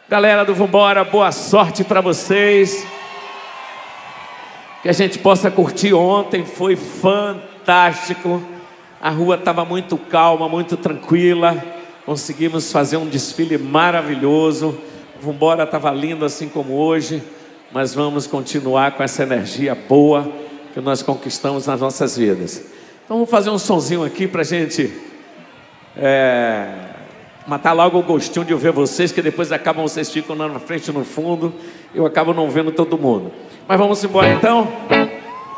Galera do Vambora, boa sorte para vocês. Que a gente possa curtir. Ontem foi fantástico. A rua estava muito calma, muito tranquila. Conseguimos fazer um desfile maravilhoso. O Vambora estava lindo assim como hoje. Mas vamos continuar com essa energia boa que nós conquistamos nas nossas vidas. Então vamos fazer um sonzinho aqui para a gente matar logo o gostinho de eu ver vocês, que depois vocês ficam na frente e no fundo. Eu acabo não vendo todo mundo. Mas vamos embora então.